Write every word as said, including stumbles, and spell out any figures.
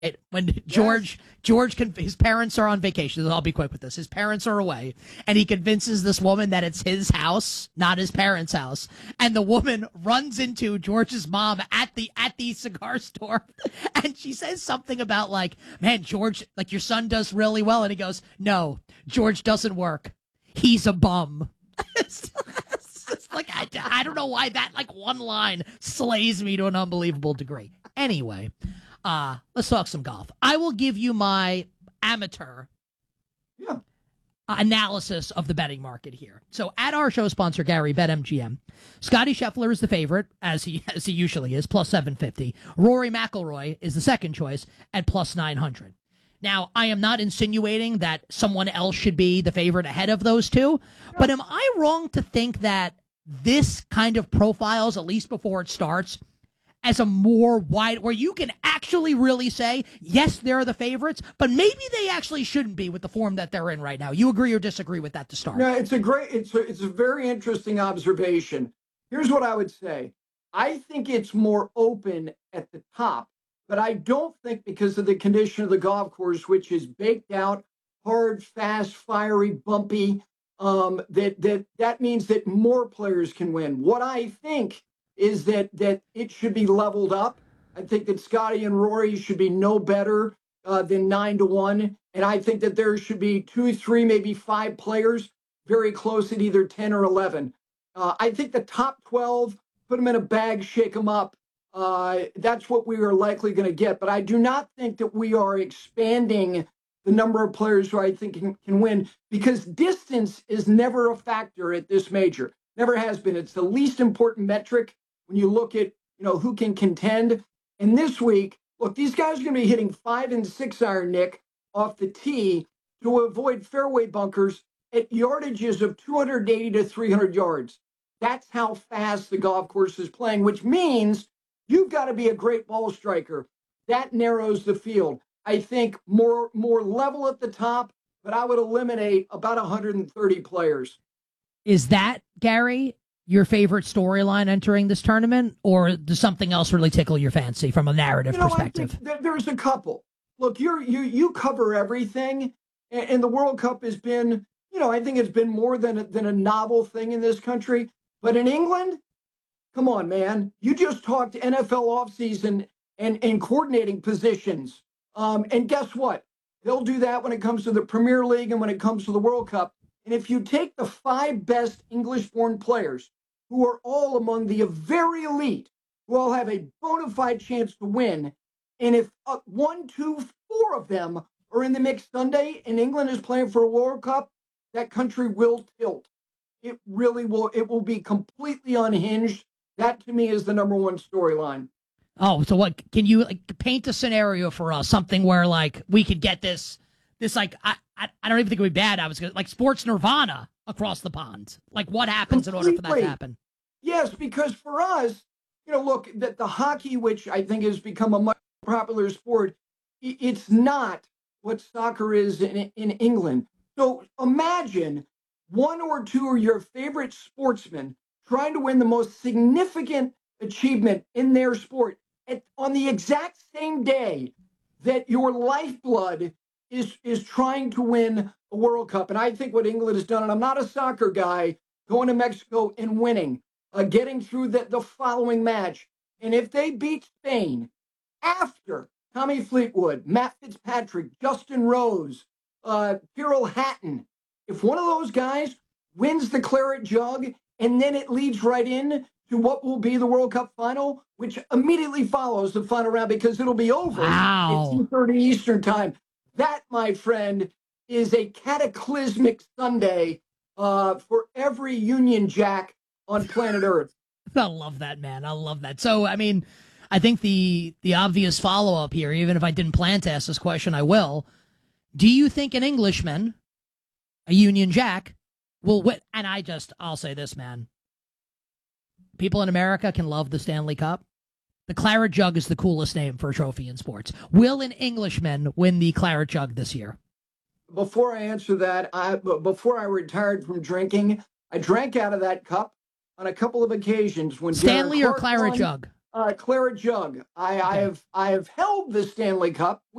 It, when George, yes. George, can, his parents are on vacation. I'll be quick with this. His parents are away, and he convinces this woman that it's his house, not his parents' house. And the woman runs into George's mom at the at the cigar store, and she says something about like, "Man, George, like your son does really well." And he goes, "No, George doesn't work. He's a bum." it's, it's like I, I don't know why that like one line slays me to an unbelievable degree. Anyway. Uh, let's talk some golf. I will give you my amateur yeah. analysis of the betting market here. So at our show sponsor, Gary, BetMGM, Scotty Scheffler is the favorite, as he as he usually is, plus seven fifty. Rory McIlroy is the second choice at plus nine hundred. Now, I am not insinuating that someone else should be the favorite ahead of those two, yeah. but am I wrong to think that this kind of profiles, at least before it starts, as a more wide, where you can actually really say, yes, they're the favorites, but maybe they actually shouldn't be with the form that they're in right now. You agree or disagree with that to start? No, it's a great, it's a, it's a very interesting observation. Here's what I would say. I think it's more open at the top, but I don't think because of the condition of the golf course, which is baked out, hard, fast, fiery, bumpy, um, that, that, that means that more players can win. What I think is that that it should be leveled up. I think that Scotty and Rory should be no better uh, than nine to one. And I think that there should be two, three, maybe five players very close at either ten or eleven. Uh, I think the top twelve, put them in a bag, shake them up. Uh, that's what we are likely going to get. But I do not think that we are expanding the number of players who I think can, can win, because distance is never a factor at this major. Never has been. It's the least important metric when you look at, you know, who can contend. And this week, look, these guys are going to be hitting five and six iron, Nick, off the tee to avoid fairway bunkers at yardages of two eighty to three hundred yards. That's how fast the golf course is playing, which means you've got to be a great ball striker. That narrows the field. I think more, more level at the top, but I would eliminate about one hundred thirty players. Is that, Gary, your favorite storyline entering this tournament, or does something else really tickle your fancy from a narrative you know, perspective? I think there's a couple. Look, you're, you you cover everything, and, and the World Cup has been, you know, I think it's been more than a, than a novel thing in this country. But in England, come on, man, you just talked N F L offseason and and coordinating positions, um, and guess what? They'll do that when it comes to the Premier League and when it comes to the World Cup. And if you take the five best English-born players, who are all among the very elite, who all have a bona fide chance to win, and if uh, one, two, four of them are in the mix Sunday and England is playing for a World Cup, that country will tilt. It really will. It will be completely unhinged. That, to me, is the number one storyline. Oh, so what? Can you like paint a scenario for us? Something where like we could get this, this like I, I, I don't even think it would be bad. I was gonna like sports nirvana across the pond. Like what happens Completely. in order for that to happen? Yes, because for us, you know, look, that the hockey, which I think has become a much popular sport, it's not what soccer is in, in England. So imagine one or two of your favorite sportsmen trying to win the most significant achievement in their sport at, on the exact same day that your lifeblood is, is trying to win a World Cup. And I think what England has done, and I'm not a soccer guy, going to Mexico and winning, uh, getting through the, the following match. And if they beat Spain after Tommy Fleetwood, Matt Fitzpatrick, Justin Rose, uh, Tyrrell Hatton, if one of those guys wins the Claret Jug, and then it leads right in to what will be the World Cup final, which immediately follows the final round because it'll be over wow. at two thirty Eastern time. That, my friend, is a cataclysmic Sunday uh, for every Union Jack on planet Earth. I love that, man. I love that. So, I mean, I think the the obvious follow-up here, even if I didn't plan to ask this question, I will. Do you think an Englishman, a Union Jack, will win? And I just, I'll say this, man. People in America can love the Stanley Cup. The Claret Jug is the coolest name for a trophy in sports. Will an Englishman win the Claret Jug this year? Before I answer that, I, before I retired from drinking, I drank out of that cup on a couple of occasions. When Stanley or Derek Hart Claret won, Jug? Uh, Clara Jug. I, I Okay. have I have held the Stanley Cup.